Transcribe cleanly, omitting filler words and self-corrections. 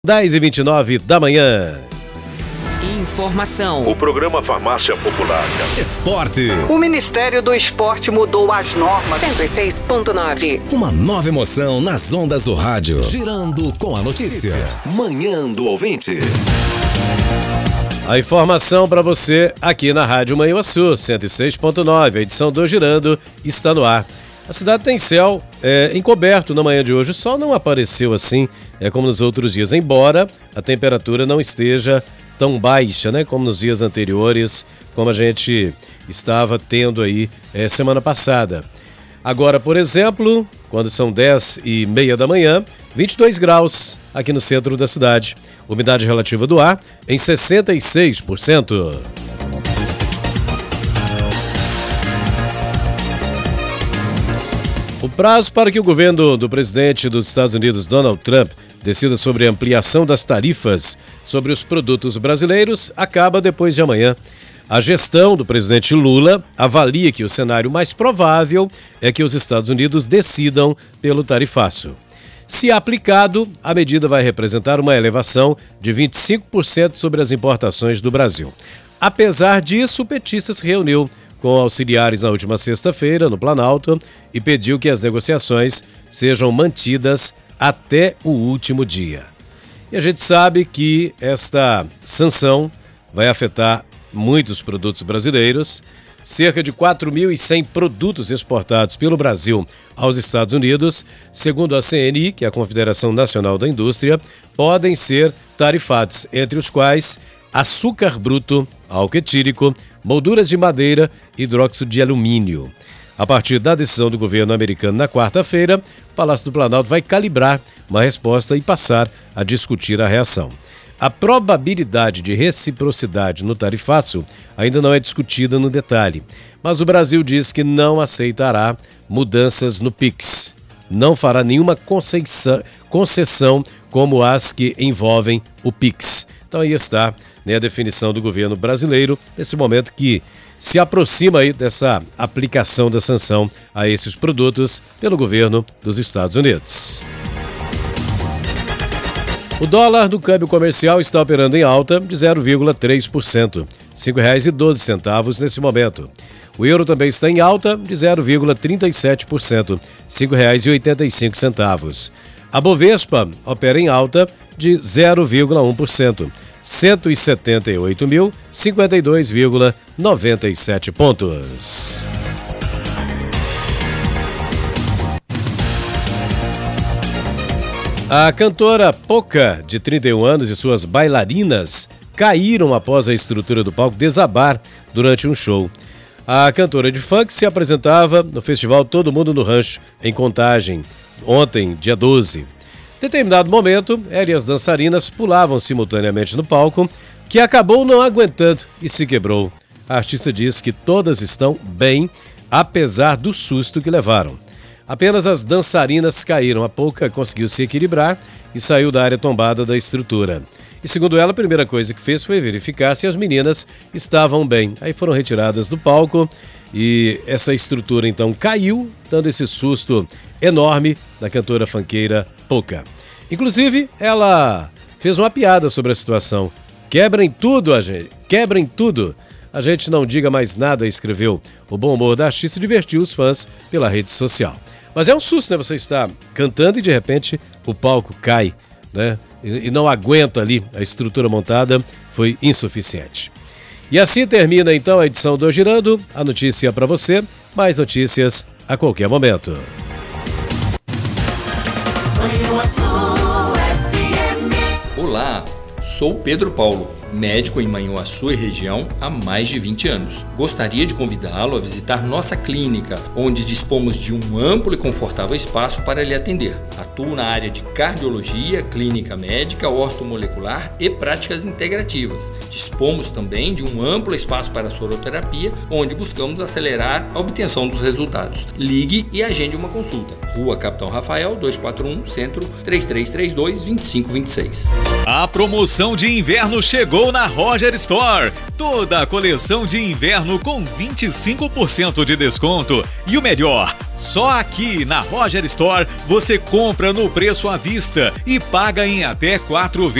10h29 da manhã. Informação. O programa Farmácia Popular. Esporte. O Ministério do Esporte mudou as normas. 106.9. Uma nova emoção nas ondas do rádio. Girando com a notícia. Manhã do Ouvinte. A informação para você aqui na Rádio Manhuaçu, 106.9. A edição do Girando está no ar. A cidade tem céu encoberto na manhã de hoje. O sol não apareceu assim como nos outros dias, embora a temperatura não esteja tão baixa, né, como nos dias anteriores, como a gente estava tendo aí semana passada. Agora, por exemplo, quando são 10h30 da manhã, 22 graus aqui no centro da cidade. Umidade relativa do ar em 66%. O prazo para que o governo do presidente dos Estados Unidos, Donald Trump, decida sobre a ampliação das tarifas sobre os produtos brasileiros acaba depois de amanhã. A gestão do presidente Lula avalia que o cenário mais provável é que os Estados Unidos decidam pelo tarifaço. Se aplicado, a medida vai representar uma elevação de 25% sobre as importações do Brasil. Apesar disso, o petista se reuniu com auxiliares na última sexta-feira, no Planalto, e pediu que as negociações sejam mantidas até o último dia. E a gente sabe que esta sanção vai afetar muitos produtos brasileiros. Cerca de 4.100 produtos exportados pelo Brasil aos Estados Unidos, segundo a CNI, que é a Confederação Nacional da Indústria, podem ser tarifados, entre os quais açúcar bruto, álcool etílico, molduras de madeira e hidróxido de alumínio. A partir da decisão do governo americano na quarta-feira, o Palácio do Planalto vai calibrar uma resposta e passar a discutir a reação. A probabilidade de reciprocidade no tarifaço ainda não é discutida no detalhe, mas o Brasil diz que não aceitará mudanças no PIX. Não fará nenhuma concessão como as que envolvem o PIX. Então aí está, a definição do governo brasileiro nesse momento que se aproxima aí dessa aplicação da sanção a esses produtos pelo governo dos Estados Unidos. O dólar do câmbio comercial está operando em alta de 0,3%, R$ 5,12 nesse momento. O euro também está em alta de 0,37%, R$ 5,85. A Bovespa opera em alta de 0,1%. 178.052,97 pontos. A cantora Poca, de 31 anos, e suas bailarinas caíram após a estrutura do palco desabar durante um show. A cantora de funk se apresentava no festival Todo Mundo no Rancho, em Contagem, ontem, dia 12. Em determinado momento, ela e as dançarinas pulavam simultaneamente no palco, que acabou não aguentando e se quebrou. A artista diz que todas estão bem, apesar do susto que levaram. Apenas as dançarinas caíram. A Poca conseguiu se equilibrar e saiu da área tombada da estrutura. E segundo ela, a primeira coisa que fez foi verificar se as meninas estavam bem. Aí foram retiradas do palco e essa estrutura então caiu, dando esse susto enorme da cantora funkeira Poca. Inclusive, ela fez uma piada sobre a situação. Quebrem tudo, quebrem tudo. A gente não diga mais nada, escreveu. O bom humor da artista divertiu os fãs pela rede social. Mas é um susto, né? Você está cantando e de repente o palco cai, né? E não aguenta ali, a estrutura montada foi insuficiente. E assim termina então a edição do Girando. A notícia para você, mais notícias a qualquer momento. Olá, sou Pedro Paulo, médico em Manhuaçu e região há mais de 20 anos. Gostaria de convidá-lo a visitar nossa clínica, onde dispomos de um amplo e confortável espaço para lhe atender. Atuo na área de cardiologia, clínica médica, ortomolecular e práticas integrativas. Dispomos também de um amplo espaço para soroterapia, onde buscamos acelerar a obtenção dos resultados. Ligue e agende uma consulta. Rua Capitão Rafael, 241, Centro, 3332-2526. A promoção de inverno chegou chegou na Roger Store. Toda a coleção de inverno com 25% de desconto. E o melhor, só aqui na Roger Store você compra no preço à vista e paga em até 4 vezes.